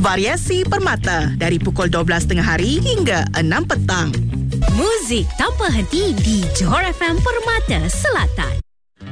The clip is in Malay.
Variasi Permata dari pukul 12 tengah hari hingga 6 petang. Muzik tanpa henti di Johor FM Permata Selatan.